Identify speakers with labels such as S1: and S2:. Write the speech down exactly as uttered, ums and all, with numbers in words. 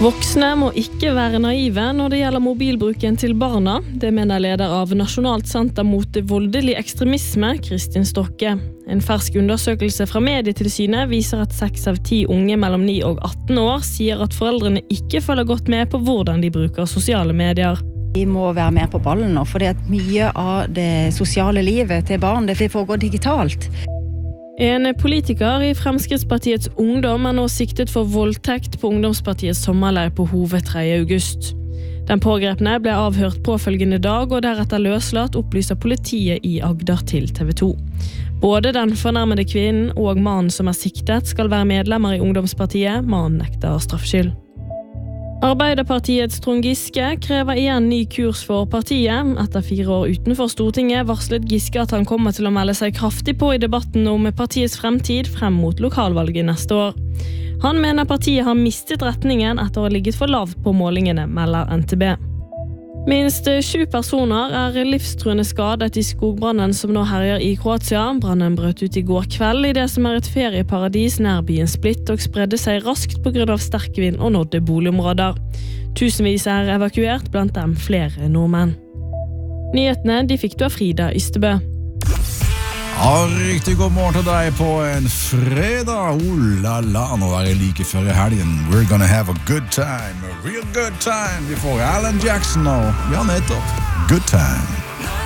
S1: Voksne må ikke være naive når det gjelder mobilbruken til barna. Det mener leder av Nasjonalt senter mot voldelig ekstremisme, Kristin Stokke. En fersk undersøkelse fra Medietilsynet viser at seks av ti unge mellom ni og atten år sier at foreldrene ikke følger godt med på hvordan de bruker sosiale medier.
S2: Vi må være mer på ballen nå, fordi at mye av det sosiale livet til barn det foregår digitalt.
S1: En politiker i Fremskrittspartiets ungdom er nå siktet for voldtekt på ungdomspartiets sommerleir på Hovet tredje august. Den pågrepne ble avhørt påfølgende dag og deretter løslatt, opplyser politiet i Agder til T V to. Både den fornærmede kvinnen og mannen som er siktet skal være medlemmer i ungdomspartiet. Mannen nekter straffskyld. Arbeiderpartiets Trond Giske krever igjen ny kurs for partiet. Etter fire år utenfor Stortinget varslet Giske at han kommer til å melde seg kraftig på i debatten om partiets fremtid frem mot lokalvalget neste år. Han mener partiet har mistet retningen etter å ha ligget for lavt på målingene, melder N T B. Minst sju personer er livstruende skadet i skogbrannen som nå herjer i Kroatia. Brannen brøt ut i går kveld i det som er et ferieparadis nær byen Split og spredde seg raskt på grunn av sterk vind og nådde boligområder. Tusenvis er evakuert, blant dem flere nordmenn. Nyhetene de fikk du av Frida Ystebø.
S3: Ja, riktig god morgen til deg på en fredag. Oh la la, nå er jeg like før i helgen. We're gonna have a good time, a real good time. Vi får Alan Jackson og ja, nettopp. Good time.